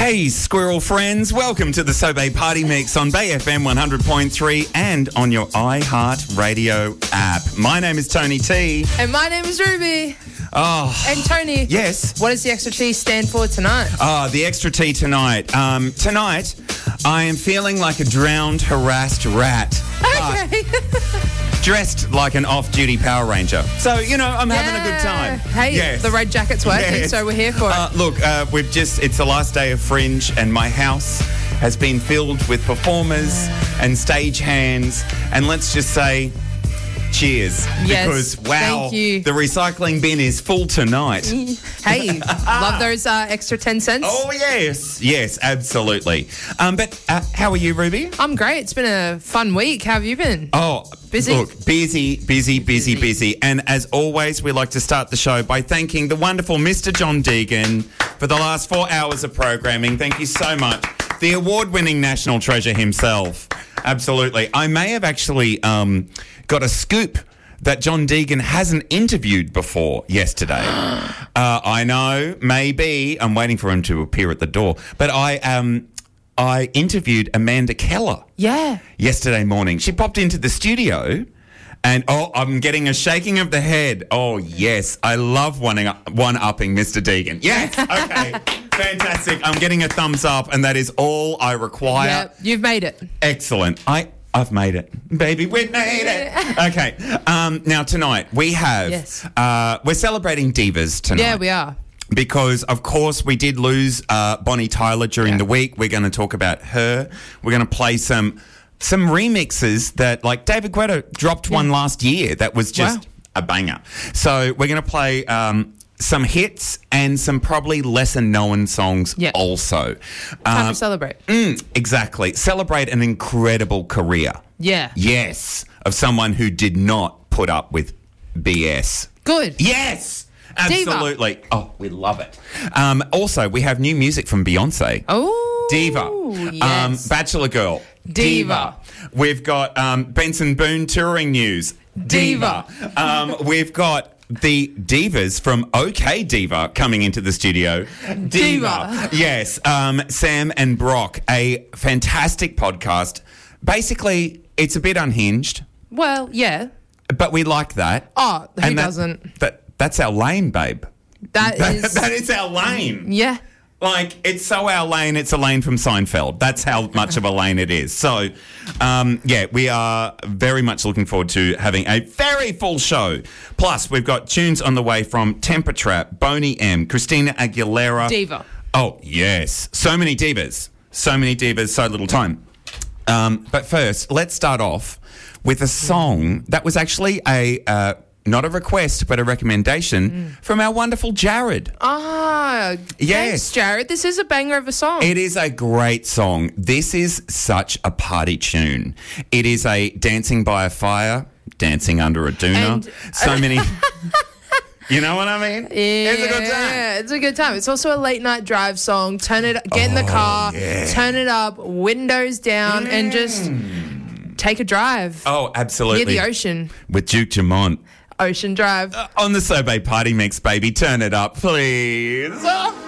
Hey, squirrel friends. Welcome to the Sobey Party Mix on Bay FM 100.3 and on your iHeart Radio app. My name is Tony T. And my name is Ruby. Oh. And Tony. Yes. What does the extra T stand for tonight? The extra T tonight. Tonight, I am feeling like a drowned, harassed rat. Okay. Dressed like an off-duty Power Ranger. So, you know, I'm having a good time. Hey, yes. The red jacket's working, Yes. so we're here for it. Look, it's the last day of Fringe and my house has been filled with performers and stage hands. And let's just say, cheers. Yes, Because, wow, thank you. the recycling bin is full tonight. Hey, love those extra 10 cents. Oh, yes. Yes, absolutely. But how are you, Ruby? I'm great. It's been a fun week. How have you been? Oh, Busy? Look, busy. And as always, we like to start the show by thanking the wonderful Mr. John Deegan for the last 4 hours of programming. Thank you so much. The award-winning national treasure himself. Absolutely. I may have actually got a scoop that John Deegan hasn't interviewed before yesterday. I know, maybe. I'm waiting for him to appear at the door. But I interviewed Amanda Keller. Yeah. Yesterday morning. She popped into the studio and, I'm getting a shaking of the head. Oh, yes. I love one-upping Mr. Deegan. Yes. Okay. Fantastic. I'm getting a thumbs up and that is all I require. Yep, you've made it. Excellent. I've made it. Baby, we've made it. Okay. Now, tonight we have... Yes. We're celebrating divas tonight. Yeah, we are. Because, of course, we did lose Bonnie Tyler during the week. We're going to talk about her. We're going to play some remixes that, like, David Guetta dropped one last year that was just a banger. So we're going to play some hits and some probably lesser-known songs also. Time to celebrate. Exactly. Celebrate an incredible career. Yeah. Yes. Of someone who did not put up with BS. Good. Yes. Absolutely. Diva. Oh, we love it. Also, we have new music from Beyonce. Oh. Diva. Yes. Bachelor Girl. Diva. We've got Benson Boone touring news. Diva. We've got the divas from OK Diva coming into the studio. Diva. Yes. Sam and Brock, a fantastic podcast. Basically, it's a bit unhinged. Well, yeah. But we like that. Oh, who doesn't? That's our lane, babe. That is our lane. Yeah. Like, it's so our lane, it's a lane from Seinfeld. That's how much of a lane it is. So, we are very much looking forward to having a very full show. Plus, we've got tunes on the way from Temper Trap, Boney M, Christina Aguilera. Diva. Oh, yes. So many divas, so little time. But first, let's start off with a song that was actually not a request, but a recommendation from our wonderful Jared. Yes. Thanks, Jared. This is a banger of a song. It is a great song. This is such a party tune. It is a dancing by a fire, dancing under a doona. So many... You know what I mean? Yeah, it's a good time. It's a good time. It's also a late night drive song. Turn it, get in the car, turn it up, windows down, and just take a drive. Oh, absolutely. Near the ocean. With Duke Dumont. Ocean Drive. On the Sobey Party Mix, baby. Turn it up, please.